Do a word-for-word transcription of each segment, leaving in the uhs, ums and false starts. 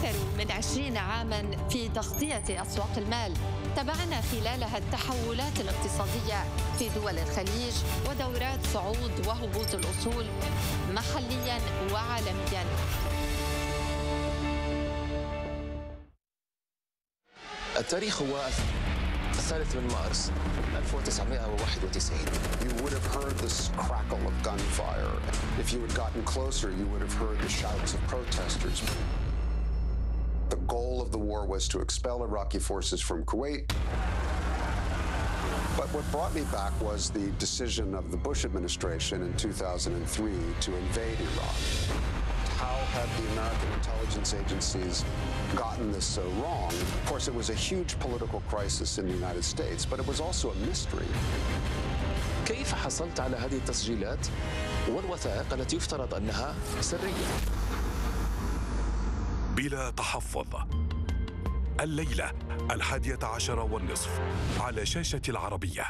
أكثر من عشرين عاماً في تغطية أسواق المال. تابعنا خلالها التحولات الاقتصادية في دول الخليج ودورات صعود وهبوط الأصول محلياً وعالمياً. التاريخ هو الثالث من مارس ألف وتسعمائة وواحد وتسعين. You would have heard this crackle of gunfire. If you had gotten closer, you would have heard the shouts of protesters. The goal of the war was to expel Iraqi forces from Kuwait. But what brought me back was the decision of the Bush administration in two thousand three to invade Iraq. How had the American intelligence agencies gotten this so wrong? Of course, it was a huge political crisis in the United States, but it was also a mystery. كيف حصلت على هذه التسجيلات والوثائق التي يفترض أنها سرية؟ بلا تحفظ، الليلة الحادية عشر والنصف على شاشة العربية.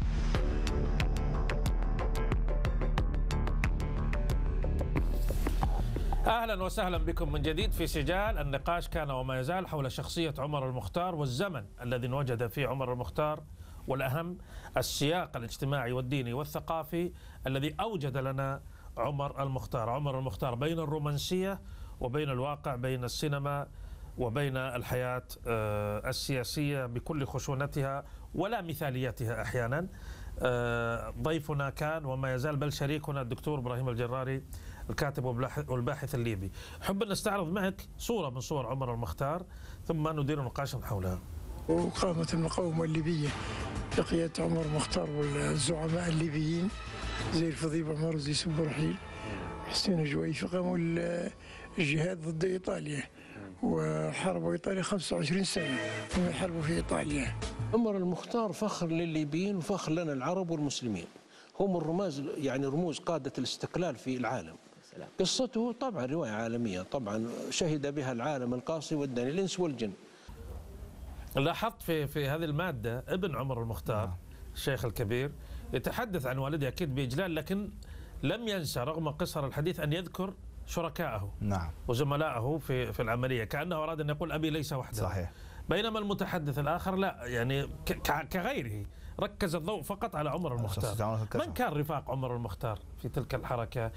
أهلا وسهلا بكم من جديد في سجال. النقاش كان وما يزال حول شخصية عمر المختار والزمن الذي انوجد فيه عمر المختار، والأهم السياق الاجتماعي والديني والثقافي الذي أوجد لنا عمر المختار. عمر المختار بين الرومانسية وبين الواقع، بين السينما وبين الحياة السياسية بكل خشونتها ولا مثاليتها أحيانا. ضيفنا كان وما يزال بل شريكنا الدكتور إبراهيم الجراري، الكاتب والباحث الليبي. حب أن نستعرض معك صورة من صور عمر المختار ثم ندير نقاشا حولها. وقامت المقاومة الليبية بقيادة عمر المختار والزعماء الليبيين زي الفضيل عمر وزي سبورحيل حسين جويفة، قاموا الجهاد ضد إيطاليا وحاربوا إيطاليا خمسة وعشرين سنة ثم يحاربوا في إيطاليا. عمر المختار فخر للليبيين وفخر لنا العرب والمسلمين، هم الرماز يعني رموز قادة الاستقلال في العالم. قصته طبعا رواية عالمية، طبعا شهد بها العالم القاصي والداني، الإنس والجن. لاحظت في في هذه المادة ابن عمر المختار الشيخ الكبير يتحدث عن والده أكيد بإجلال، لكن لم ينسى رغم قصر الحديث أن يذكر شركائه نعم وزملائه في في العملية، كأنه أراد أن يقول أبي ليس وحده. صحيح. بينما المتحدث الآخر لا، يعني كغيره ركز الضوء فقط على عمر المختار. من كان رفاق عمر المختار في تلك الحركة؟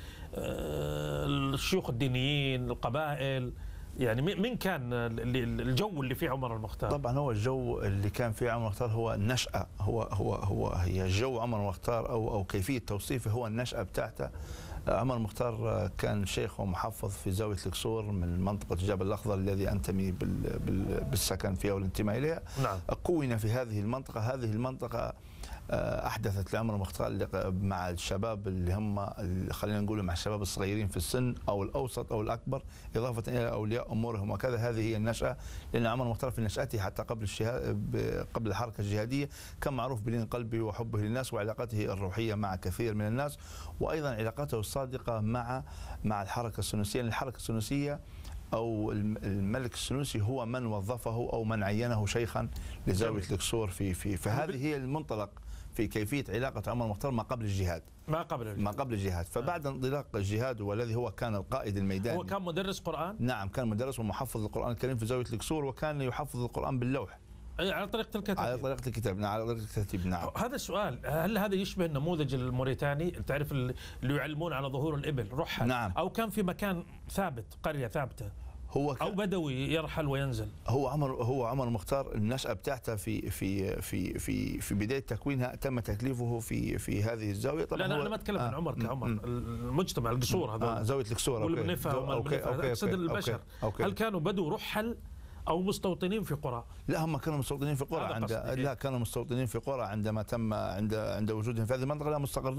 الشيوخ الدينيين، القبائل، يعني من كان الجو اللي فيه عمر المختار؟ طبعا هو الجو اللي كان فيه عمر المختار هو النشأة، هو هو هو هي جو عمر المختار أو أو كيفية توصيفه هو النشأة بتاعته. عمر المختار كان شيخ ومحفظ في زاوية القصور من منطقة جبل الأخضر الذي أنتمي بالسكن فيها والانتماء إليها. نعم. كون في هذه المنطقة، هذه المنطقة أحدثت لعمر المختار مع الشباب اللي هم خلينا نقول مع الشباب الصغيرين في السن أو الأوسط أو الأكبر، إضافة إلى أولياء أمورهم وكذا. هذه هي النشأة، لأن عمر المختار في نشأته حتى قبل قبل الحركة الجهادية كان معروف بلين قلبه وحبه للناس وعلاقته الروحية مع كثير من الناس، وأيضا علاقته الصادقة مع مع الحركة السنوسية. الحركة السنوسية أو الملك السنوسي هو من وظفه أو من عينه شيخا لزاوية القصور في في فهذه هي المنطلق في كيفية علاقة عمر المختار ما قبل الجهاد. ما قبل الجهاد. ما قبل الجهاد، فبعد انطلاق الجهاد والذي هو كان القائد الميداني. هو كان مدرس قرآن؟ نعم، كان مدرس ومحفظ القرآن الكريم في زاوية القصور، وكان يحفظ القرآن باللوح. أي على طريقة الكتاب. على طريقة الكتاب، نعم على طريقة الكتاب، نعم. هذا السؤال، هل هذا يشبه النموذج الموريتاني؟ تعرف اللي يعلمون على ظهور الإبل رحل؟ نعم. أو كان في مكان ثابت، قرية ثابتة؟ هو أو بدوي يرحل وينزل؟ هو عمر هو عمر المختار النشأة بتاعته في في في في في بداية تكوينها تم تكليفه في في هذه الزاوية. طبعا لا أنا ما أتكلم عن عمر كعمر، المجتمع القصور هذول. آه زاوية القصور والبنفة أقصد البشر. هل كانوا بدو رحل أو مستوطنين في قرى؟ لا، هم كانوا مستوطنين في قرى عند لا كانوا مستوطنين في قرى عندما تم عند عند وجودهم في هذه المنطقة، لا مستقرين.